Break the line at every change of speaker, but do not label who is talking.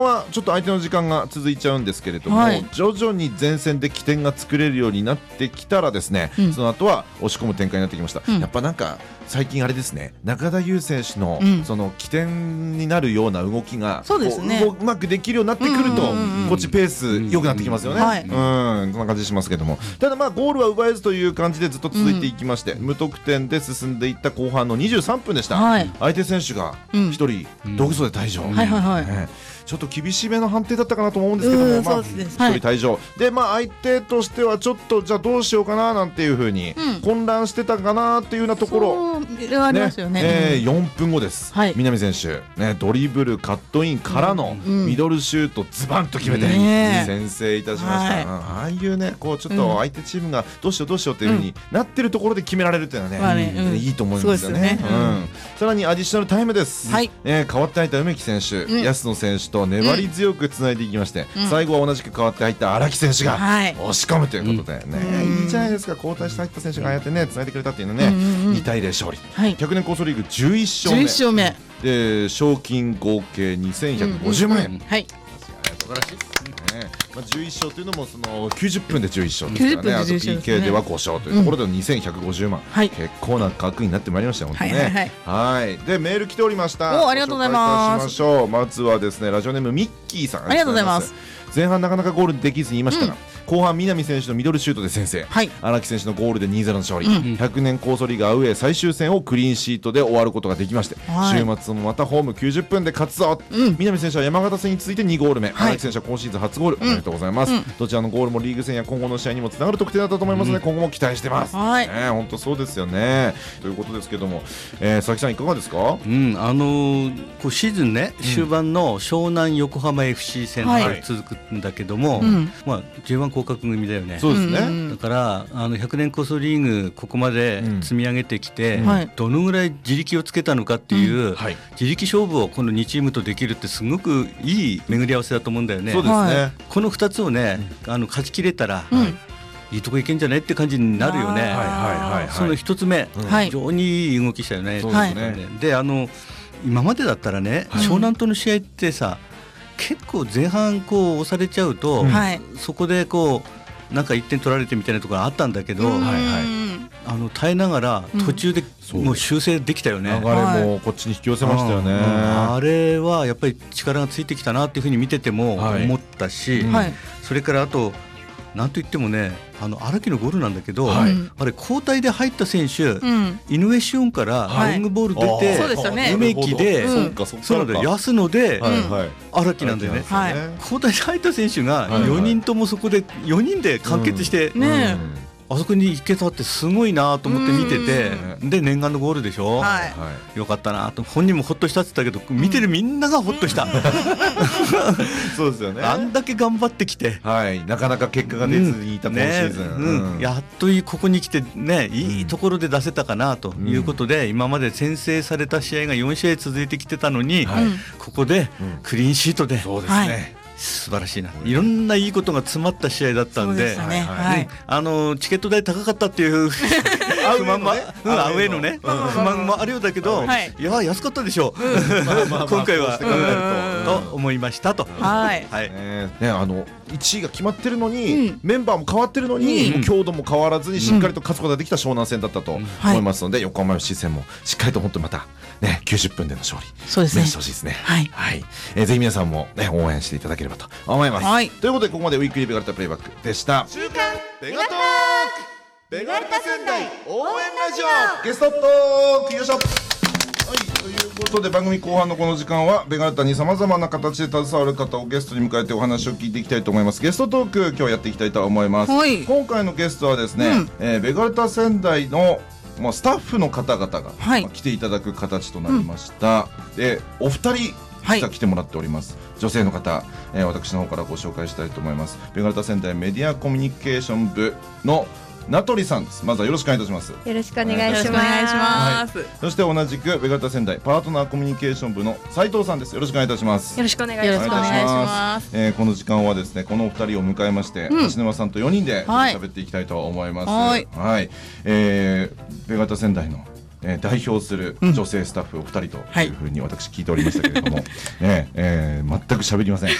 はちょっと相手の時間が続いちゃうんですけれども、
はい、
徐々に前線で起点が作れるようになってきたらですね、その後は押し込む展開になってきました。やっぱなんか最近あれですね、中田優選手のその起点になるような動きが
そうですね、
うまくできるようになってくるとこっちペース良くなってきますよね。
はい、
そんな感じしますけども、ただゴールは奪えずという感じでずっと続いていきまして、無得点で進んでいった後半の23分でした。相手選手が1人独走で退場、ちょっと厳しめの判定だったかなと思うんですけども、1人退場で、相手としてはちょっとじゃあどうしようかななんていう風に混乱してたかなっていうようなところ、4分後です、南選手、ドリブルカットインからのミドルシュートズバンと決めて先制いたしました。ああいうね、こうちょっと相手チームがどうしようどうしようという風になってるところで決められるっていうのはね、いいと思いますよね。さらにアディショナルタイムです。変わって入った梅木選手、安野選手と粘り強くつないでいきまして、最後は同じく変わって入った荒木選手が押し込むということでね、いいじゃないですか。交代して入った選手がああやってねつないでくれたっていうのね、2対0勝利、100年構想リーグ11勝目で、賞金合計2150万円。素晴らしいですね。11勝というのもその90分で11勝ですからね。あと PK では5勝というところで2150万、結構な額になってまいりましたよ、本当ね。でメール来ておりました。
ありがとうございます。
まずはですね、ラジオネームミッキーさん、
ありがとうございます。
前半なかなかゴールできずにいましたが、後半南選手のミドルシュートで先制、荒木選手のゴールで 2-0 の勝利、100年構想リーグアウェー最終戦をクリーンシートで終わることができまして、週末もまたホーム90分で勝つぞ。南選手は山形戦に続いて2ゴール目、荒木選手は今シーズン初ゴール、おめでとうございます。どちらのゴールもリーグ戦や今後の試合にもつながる得点だったと思いますので、今後も期待してます。本当そうですよね。ということですけども、佐々木さんいかがですか？
こうシーズンね、終盤の湘南横浜 FC 戦から続くんだけども、J1 降格組だよね。
そうですね。
だから100年構想リーグここまで積み上げてきて、どのぐらい自力をつけたのかっていう、自力勝負をこの2チームとできるってすごくいい巡り合わせだと思うんだよね。
そうですね。
この2つをね、勝ちきれたら、いいとこいけんじゃないって感じになるよね。その1つ目、非常にいい動きしたよね。で今までだったらね、湘南との試合ってさ、結構前半こう押されちゃうと、そこでこうなんか1点取られてみたいなところがあったんだけど、耐えながら途中でもう修正できたよね。
流れもこっちに引き寄せましたよね。
あれはやっぱり力がついてきたなっていうふうに見てても思ったし、それからあとなんといってもね、荒木のゴールなんだけど、あれ交代で入った選手、井上紫音からロングボール出て、梅木で、そうなんだよ、安野で荒木なんだよね。交代で入った選手が4人ともそこで4人で完結してあそこに行けたってすごいなと思って見てて、で念願のゴールでしょ。よかったなと、本人もほっとしたって言ったけど、見てるみんながほっとした。
そうですよね。
あんだけ頑張ってきて、
なかなか結果が出ずにいた今シーズン、
やっとここに来てね、いいところで出せたかなということで、今まで先制された試合が4試合続いてきてたのに、ここでクリーンシートで、
そうですね、
素晴らしいな。いろんないいことが詰まった試合だったんで、チケット代高かったっていう不満も、アウェーのね、不満もあるようだけど、いや安かったでしょう。今回はと思いましたと。
1位が決まってるのに、メンバーも変わってるのに、強度も変わらずにしっかりと勝つことができた湘南戦だったと思いますので、横浜 FC 戦もしっかりと本当にまたね90分での勝利目指してほしいですね。ぜひ皆さんも応援していただければと思います。ということで、ここまでウィークリーベガルタプレイバックでした。週刊ベガトークベガルタ仙台応援ラジオゲストトーク、よいしょ。ということで、番組後半のこの時間はベガルタにさまざまな形で携わる方をゲストに迎えてお話を聞いていきたいと思います。ゲストトーク、今日やっていきたいと思います。今回のゲストはですね、ベガルタ仙台のスタッフの方々が来ていただく形となりました。で、お二人来てもらっております。女性の方、私の方からご紹介したいと思います。ベガルタ仙台メディアコミュニケーション部の名取さんです。まずはよろしくお願いいたします。
よろしくお願いします。
そして同じくベガルタ仙台パートナーコミュニケーション部の斉藤さんです。よろしくお願いいたします。
よろしくお願いします。
この時間はですね、このお二人を迎えまして、橋沼さんと4人で喋っていきたいと思います。ベガルタ仙台の代表する女性スタッフお二人というふうに私聞いておりましたけれども、全く喋りません。